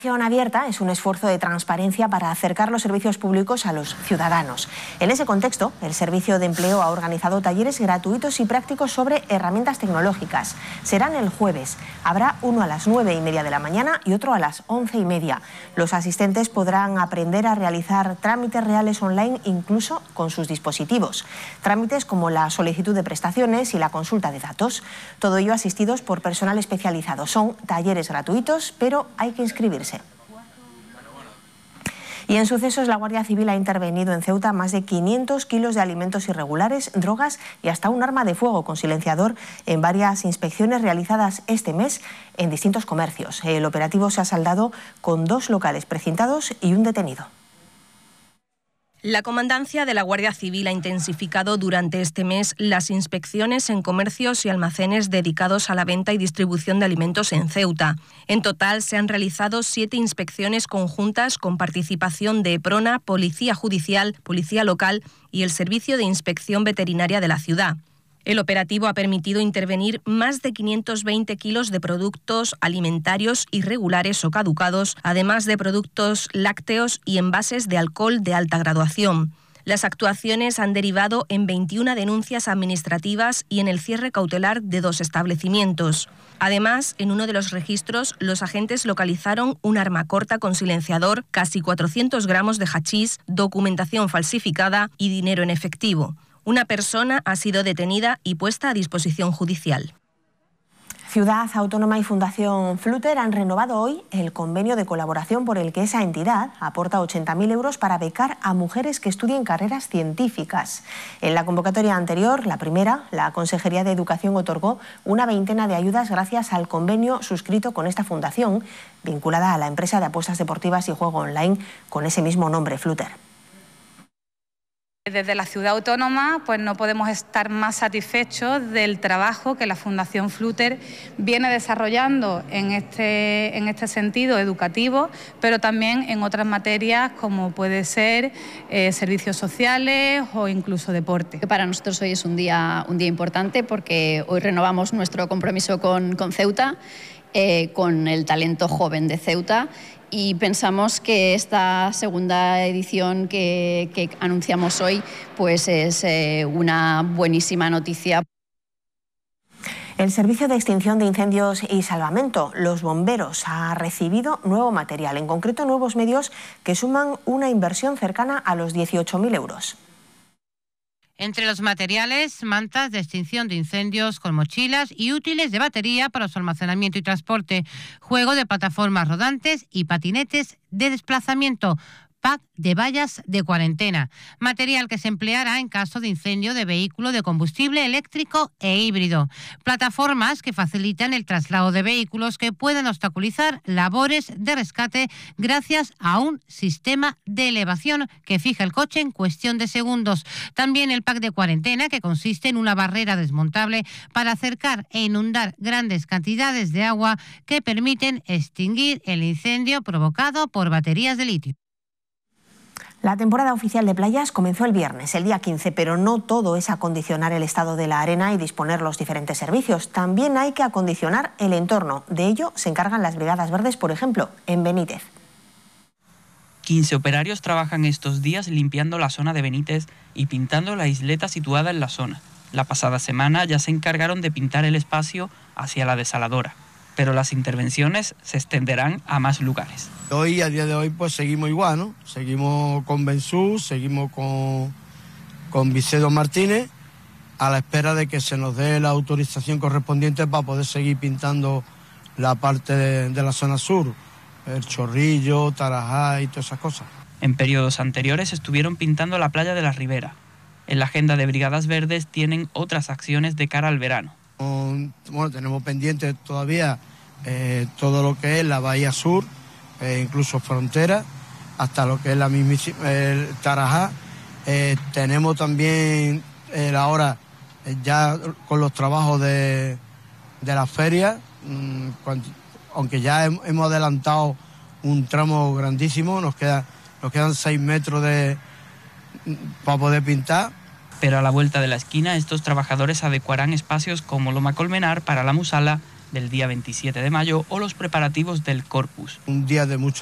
Abierta es un esfuerzo de transparencia para acercar los servicios públicos a los ciudadanos. En ese contexto, el Servicio de Empleo ha organizado talleres gratuitos y prácticos sobre herramientas tecnológicas. Serán el jueves. Habrá uno a las 9:30 de la mañana y otro a las 11:30. Los asistentes podrán aprender a realizar trámites reales online incluso con sus dispositivos. Trámites como la solicitud de prestaciones y la consulta de datos. Todo ello asistidos por personal especializado. Son talleres gratuitos, pero hay que inscribirse. Y en sucesos, la Guardia Civil ha intervenido en Ceuta más de 500 kilos de alimentos irregulares, drogas y hasta un arma de fuego con silenciador en varias inspecciones realizadas este mes en distintos comercios. El operativo se ha saldado con 2 locales precintados y un detenido. La Comandancia de la Guardia Civil ha intensificado durante este mes las inspecciones en comercios y almacenes dedicados a la venta y distribución de alimentos en Ceuta. En total se han realizado 7 inspecciones conjuntas con participación de EPRONA, Policía Judicial, Policía Local y el Servicio de Inspección Veterinaria de la ciudad. El operativo ha permitido intervenir más de 520 kilos de productos alimentarios irregulares o caducados, además de productos lácteos y envases de alcohol de alta graduación. Las actuaciones han derivado en 21 denuncias administrativas y en el cierre cautelar de 2 establecimientos. Además, en uno de los registros, los agentes localizaron un arma corta con silenciador, casi 400 gramos de hachís, documentación falsificada y dinero en efectivo. Una persona ha sido detenida y puesta a disposición judicial. Ciudad Autónoma y Fundación Flutter han renovado hoy el convenio de colaboración por el que esa entidad aporta 80.000 euros para becar a mujeres que estudien carreras científicas. En la convocatoria anterior, la primera, la Consejería de Educación otorgó una veintena de ayudas gracias al convenio suscrito con esta fundación, vinculada a la empresa de apuestas deportivas y juego online con ese mismo nombre, Flutter. Desde la Ciudad Autónoma pues no podemos estar más satisfechos del trabajo que la Fundación Flutter viene desarrollando en este sentido educativo, pero también en otras materias como puede ser servicios sociales o incluso deporte. Para nosotros hoy es un día importante porque hoy renovamos nuestro compromiso con Ceuta, con el talento joven de Ceuta. Y pensamos que esta segunda edición que anunciamos hoy pues es una buenísima noticia. El Servicio de Extinción de Incendios y Salvamento, los bomberos, ha recibido nuevo material, en concreto nuevos medios que suman una inversión cercana a los 18.000 euros. Entre los materiales, mantas de extinción de incendios con mochilas y útiles de batería para su almacenamiento y transporte, juego de plataformas rodantes y patinetes de desplazamiento, pack de vallas de cuarentena, material que se empleará en caso de incendio de vehículo de combustible eléctrico e híbrido, plataformas que facilitan el traslado de vehículos que puedan obstaculizar labores de rescate gracias a un sistema de elevación que fija el coche en cuestión de segundos. También el pack de cuarentena, que consiste en una barrera desmontable para acercar e inundar grandes cantidades de agua que permiten extinguir el incendio provocado por baterías de litio. La temporada oficial de playas comenzó el viernes, el día 15, pero no todo es acondicionar el estado de la arena y disponer los diferentes servicios. También hay que acondicionar el entorno. De ello se encargan las Brigadas Verdes, por ejemplo, en Benítez. 15 operarios trabajan estos días limpiando la zona de Benítez y pintando la isleta situada en la zona. La pasada semana ya se encargaron de pintar el espacio hacia la desaladora, pero las intervenciones se extenderán a más lugares. Hoy, a día de hoy, pues seguimos igual, ¿no? Seguimos con Bensú, seguimos con Vicedo Martínez, a la espera de que se nos dé la autorización correspondiente para poder seguir pintando la parte de la zona sur, el Chorrillo, Tarajá y todas esas cosas. En periodos anteriores estuvieron pintando la playa de la Ribera. En la agenda de Brigadas Verdes tienen otras acciones de cara al verano. Bueno, tenemos pendiente todavía todo lo que es la Bahía Sur, incluso frontera, hasta lo que es la mismísima Tarajá. Tenemos también ahora ya con los trabajos de la feria, aunque ya hemos adelantado un tramo grandísimo, nos quedan 6 metros para poder pintar. Pero a la vuelta de la esquina estos trabajadores adecuarán espacios como Loma Colmenar para la Musala del día 27 de mayo o los preparativos del Corpus. Un día de mucho